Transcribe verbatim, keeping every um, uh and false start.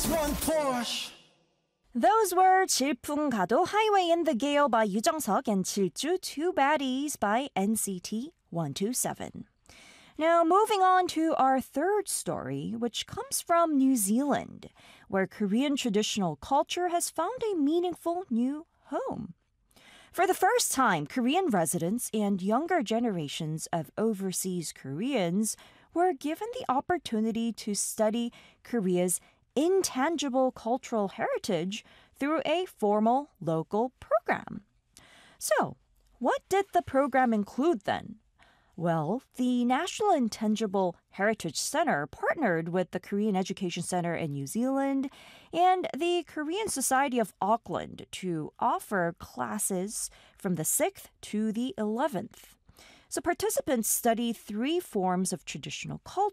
One Porsche. Those were 질풍가도 Highway in the Gale by 유정석 and 질주 Two Baddies by N C T one two seven. Now, moving on to our third story, which comes from New Zealand, where Korean traditional culture has found a meaningful new home. For the first time, Korean residents and younger generations of overseas Koreans were given the opportunity to study Korea's intangible cultural heritage through a formal local program. So, what did the program include then? Well, the National Intangible Heritage Center partnered with the Korean Education Center in New Zealand and the Korean Society of Auckland to offer classes from the sixth to the eleventh. So participants study three forms of traditional culture